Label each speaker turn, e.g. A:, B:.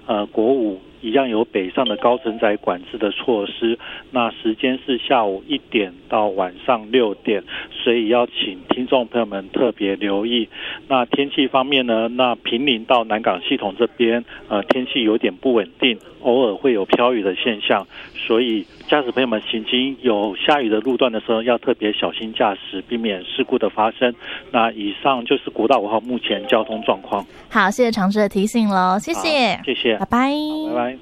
A: 国5一样有北上的高承载管制的措施，那时间是下午1点到晚上6点，所以要请听众朋友们特别留意。那天气方面呢，那坪林到南港系统这边天气有点不稳定，偶尔会有飘雨的现象，所以驾驶朋友们行经有下雨的路段的时候要特别小心驾驶，避免事故的发生。那以上就是国道5号目前交通状况。
B: 好，谢谢常志的提醒咯，谢谢，
A: 谢谢，
B: 拜拜，
A: 拜拜。